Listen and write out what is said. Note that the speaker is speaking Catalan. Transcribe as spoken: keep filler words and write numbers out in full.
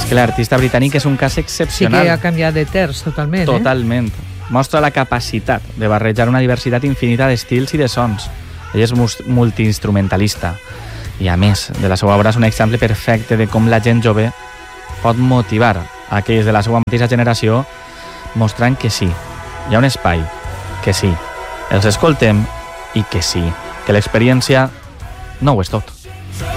És que l'artista britànic és un cas Sí excepcional. que ha canviat de terç totalment, Totalment. Mostra la capacitat de barrejar una diversitat infinita d'estils i de sons. Ell és mus- multiinstrumentalista. I a més, de la seva obra és un exemple perfecte de com la gent jove pot motivar a aquells de la seva mateixa generació mostrant que sí, hi ha un espai, que sí, els escoltem i que sí, que l'experiència no ho és tot.